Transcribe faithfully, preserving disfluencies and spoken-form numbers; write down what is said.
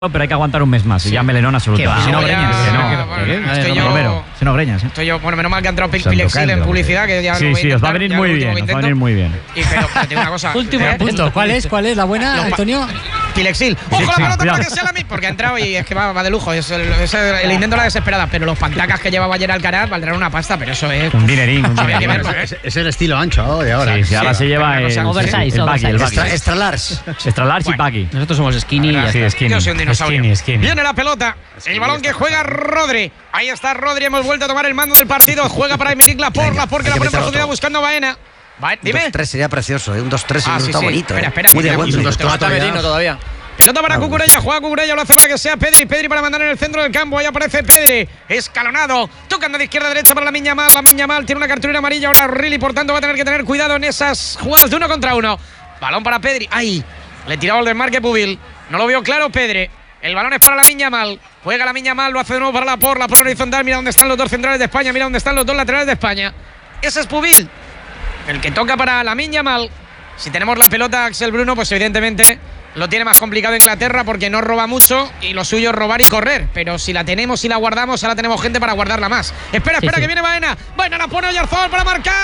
pero hay que aguantar un mes más. Sí. Y ya melenón absoluto. Va, si no, ya, greñas. ya, Que ya, no. bueno, ¿Qué? estoy No, yo- Romero, si no greñas. ¿eh? Estoy yo, bueno, menos mal que ha entrado Santo Pilexil en Candela, publicidad, que ya Sí, lo voy a sí, os va a intentar, venir ya muy lo bien. último que Os va a intento. venir muy bien. Y pero, pero te digo una cosa. Último ¿eh? punto. ¿Cuál es? ¿Cuál es la buena, Los pa- Antonio? Pilexil. ¡Ojo Sí, la sí, pelota cuidado. para que sea la misma! Porque ha entrado y es que va, va de lujo. Es el, es el, el intento de la desesperada. Pero los pantacas que llevaba ayer Alcaraz valdrán una pasta, pero eso es. Un dinerín, un Había que dinerín. verlo, ¿eh? Es, es el estilo ancho de ahora. Sí, sí, ahora se lleva una el, cosa oversize, el baggy, el baggy. Extra, extra large. Extra large y Bueno. baggy. Nosotros somos skinny y ya Sí, está. skinny. Yo soy un dinosaurio. Skinny, skinny. Viene la pelota. El balón que juega Rodri. Ahí está Rodri. Hemos vuelto a tomar el mando del partido. Juega para Emerick Laporte. Venga, Laporte que hay la que pone en meter profundidad otro. buscando a Baena. Va, Un dime. dos tres sería precioso, ¿eh? Un dos tres Ah, sí, está sí. bonito. Espera, ¿eh? espera, Muy de porque Wembley. te mata Todavía. todavía. Pelota para Vamos. Cucurella, juega Cucurella, lo hace para que sea Pedri, Pedri para mandar en el centro del campo, ahí aparece Pedri, escalonado, tocando de izquierda a derecha para la Miña Mal, la Miña Mal tiene una cartulina amarilla, ahora Rilly, por tanto va a tener que tener cuidado en esas jugadas de uno contra uno. Balón para Pedri, ¡ay! Le tiraba el desmarque Pubil, no lo vio claro Pedri. El balón es para la Miña Mal, juega la Miña Mal, lo hace de nuevo para la por, la por horizontal, mira dónde están los dos centrales de España, mira dónde están los dos laterales de España. Ese es Pubil, el que toca para la Miña Mal. Si tenemos la pelota Axel Bruno, pues evidentemente lo tiene más complicado Inglaterra porque no roba mucho y lo suyo es robar y correr. Pero si la tenemos y la guardamos, ahora tenemos gente para guardarla más. Espera, espera, sí. que viene Baena. Baena la pone Oyarzabal para marcar.